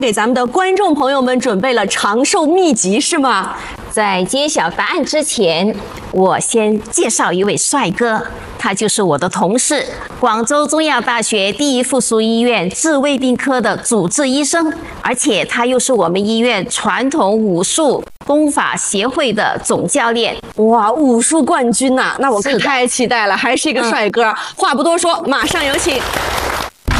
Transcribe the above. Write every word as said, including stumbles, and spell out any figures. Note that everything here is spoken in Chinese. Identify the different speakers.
Speaker 1: 给咱们的观众朋友们准备了长寿秘籍，是吗？
Speaker 2: 在揭晓答案之前，我先介绍一位帅哥，他就是我的同事，广州中药大学第一附属医院治胃病科的主治医生，而且他又是我们医院传统武术功法协会的总教练。
Speaker 1: 哇，武术冠军呐、啊，那我可太期待了，还是一个帅哥。嗯、话不多说，马上有请。